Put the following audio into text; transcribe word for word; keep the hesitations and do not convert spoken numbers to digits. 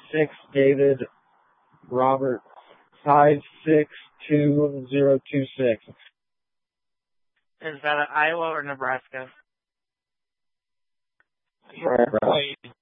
six David Robert five six two zero two six. Is that Iowa or Nebraska? Right, right.